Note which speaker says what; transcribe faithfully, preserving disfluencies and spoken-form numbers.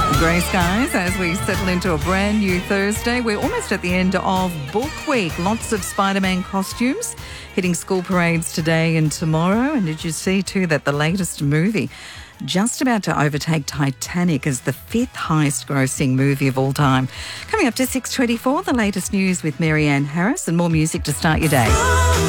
Speaker 1: Grey skies as we settle into a brand new Thursday. We're almost at the end of Book Week. Lots of Spider-Man costumes hitting school parades today and tomorrow. And did you see too that the latest movie just about to overtake Titanic as the fifth highest grossing movie of all time? Coming up to six twenty-four, the latest news with Mary Ann Harris and more music to start your day.